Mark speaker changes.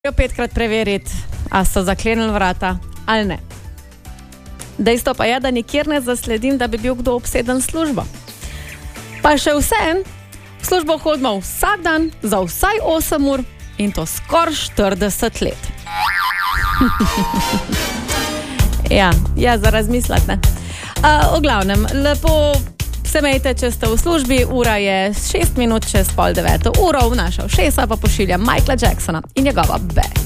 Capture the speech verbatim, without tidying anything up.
Speaker 1: petkrat preveriti, a so zaklenili vrata ali ne. Dejstvo pa je, da nikjer ne zasledim, da bi bil kdo obseden s službo. Pa še vsem, v službo hodimo vsak dan za vsaj osem ur in to skoraj štirideset let. ja, ja, za razmisliti, ne. Uh, v glavnem, lepo se mejte, če ste v službi, ura je šest minut čez pol deveto uro, v naša ušesa pa pošilja Michaela Jacksona in njegova Back.